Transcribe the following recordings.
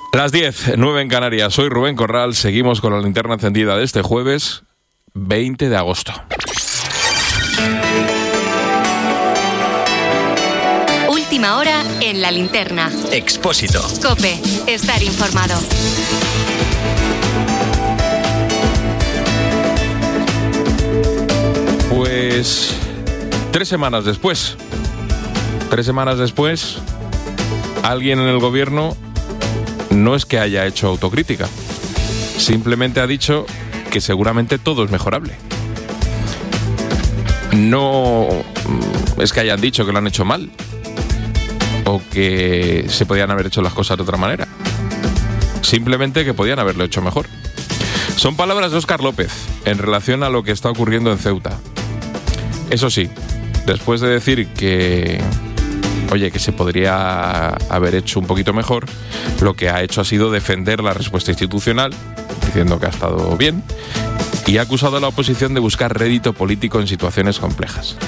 Las 10:09 en Canarias. Soy Rubén Corral. Seguimos con la linterna encendida de este jueves 20 de agosto. Última hora en la linterna. Expósito. COPE. Estar informado. Pues 3 semanas después, alguien en el gobierno no es que haya hecho autocrítica, simplemente ha dicho que seguramente todo es mejorable. No es que hayan dicho que lo han hecho mal o que se podían haber hecho las cosas de otra manera, simplemente que podían haberlo hecho mejor. Son palabras de Óscar López en relación a lo que está ocurriendo en Ceuta. Eso sí, después de decir que se podría haber hecho un poquito mejor, lo que ha hecho ha sido defender la respuesta institucional, diciendo que ha estado bien, y ha acusado a la oposición de buscar rédito político en situaciones complejas.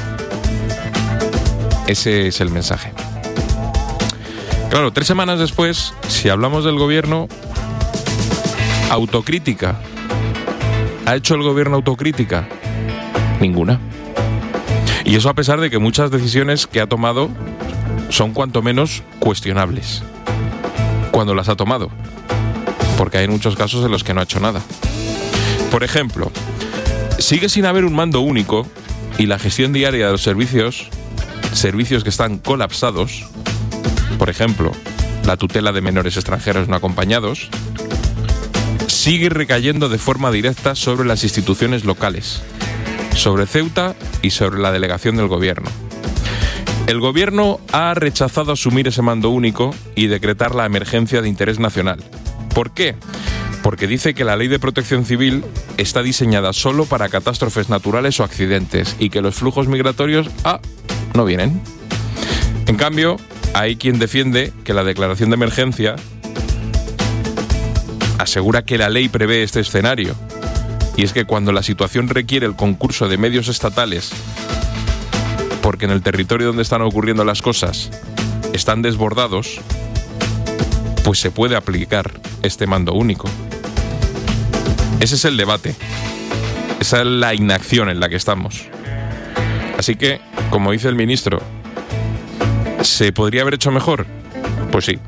Ese es el mensaje. Claro, 3 semanas después, si hablamos del gobierno, autocrítica. ¿Ha hecho el gobierno autocrítica? Ninguna. Y eso a pesar de que muchas decisiones que ha tomado son cuanto menos cuestionables cuando las ha tomado, porque hay muchos casos en los que no ha hecho nada. Por ejemplo, sigue sin haber un mando único y la gestión diaria de los servicios que están colapsados, por ejemplo, la tutela de menores extranjeros no acompañados, sigue recayendo de forma directa sobre las instituciones locales, sobre Ceuta y sobre la delegación del gobierno. El gobierno ha rechazado asumir ese mando único y decretar la emergencia de interés nacional. ¿Por qué? Porque dice que la ley de protección civil está diseñada solo para catástrofes naturales o accidentes y que los flujos migratorios no vienen. En cambio, hay quien defiende que la declaración de emergencia asegura que la ley prevé este escenario. Y es que cuando la situación requiere el concurso de medios estatales, porque en el territorio donde están ocurriendo las cosas están desbordados, pues se puede aplicar este mando único. Ese es el debate. Esa es la inacción en la que estamos. Así que, como dice el ministro, ¿se podría haber hecho mejor? Pues sí.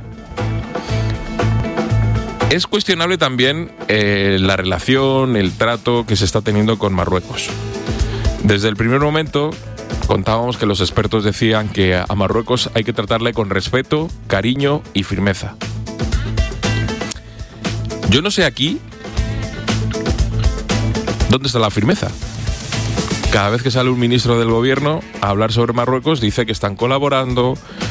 Es cuestionable también la relación, el trato que se está teniendo con Marruecos. Desde el primer momento contábamos que los expertos decían que a Marruecos hay que tratarle con respeto, cariño y firmeza. Yo no sé aquí dónde está la firmeza. Cada vez que sale un ministro del gobierno a hablar sobre Marruecos dice que están colaborando,